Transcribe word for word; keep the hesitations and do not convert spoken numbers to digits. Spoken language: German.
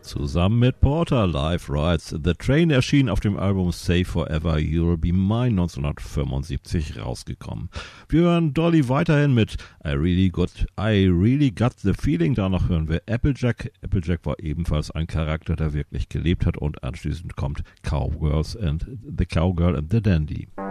Zusammen mit Porter, Live Rides the Train erschien auf dem Album Say Forever You'll Be Mine neunzehnhundertfünfundsiebzig rausgekommen. Wir hören Dolly weiterhin mit I Really Got, I Really Got the Feeling. Danach hören wir Applejack. Applejack war ebenfalls ein Charakter, der wirklich gelebt hat, und anschließend kommt Cowgirls and the Cowgirl and the Dandy.